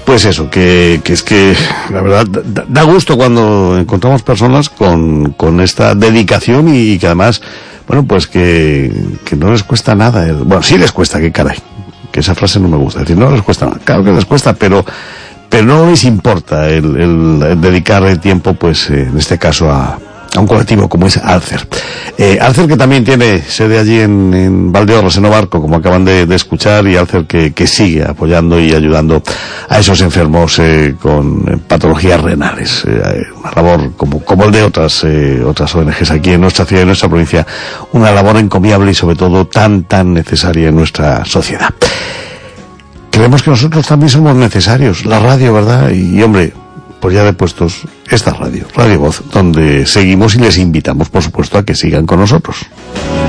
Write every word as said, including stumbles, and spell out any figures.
Pues eso, que, que es que la verdad da, da gusto cuando encontramos personas con, con esta dedicación y, y que además, bueno, pues que, que no les cuesta nada. Bueno, sí les cuesta, que caray, que esa frase no me gusta, es decir, no les cuesta nada, claro que les cuesta, pero pero no les importa el, el, el dedicar el tiempo, pues eh, en este caso a, a un colectivo como es Alcer. Eh, Alcer, que también tiene sede allí en, en Valdeorras, en Obarco, como acaban de, de escuchar, y Alcer que, que sigue apoyando y ayudando a esos enfermos eh, con eh, patologías renales. Eh, una labor como, como el de otras, eh, otras O N Ges aquí en nuestra ciudad y en nuestra provincia. Una labor encomiable y sobre todo tan, tan necesaria en nuestra sociedad. Creemos que nosotros también somos necesarios, la radio, ¿verdad? Y, hombre, pues ya de puestos, esta radio, Radio Voz, donde seguimos y les invitamos, por supuesto, a que sigan con nosotros.